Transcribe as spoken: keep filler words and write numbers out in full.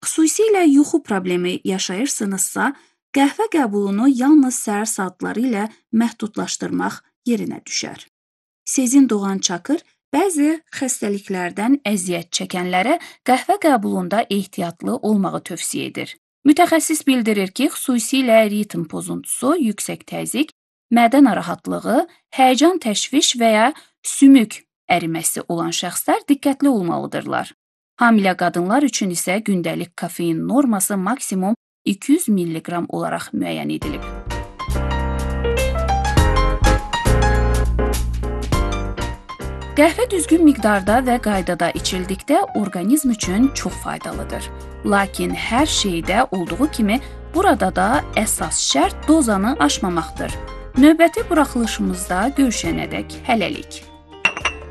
Xüsusilə yuxu problemi yaşayırsınızsa, qəhvə qəbulunu yalnız səhər saatları ilə məhdudlaşdırmaq yerinə düşər. Sezin Doğan Çakır bəzi xəstəliklərdən əziyyət çəkənlərə qəhvə qəbulunda ehtiyatlı olmağı tövsiyə edir. Mütəxəssis bildirir ki, xüsusilə ritm pozuntusu, yüksək təzyiq, mədə narahatlığı, həyəcan təşviş və ya sümük əriməsi olan şəxslər diqqətli olmalıdırlar. Hamilə qadınlar üçün isə gündəlik kofein norması maksimum iki yüz milliqram olaraq müəyyən edilib. Qəhvə düzgün miqdarda və qaydada içildikdə orqanizm üçün çox faydalıdır. Lakin hər şeydə olduğu kimi burada da əsas şərt dozanı aşmamaqdır. Növbəti buraxılışımızda görüşənədək hələlik.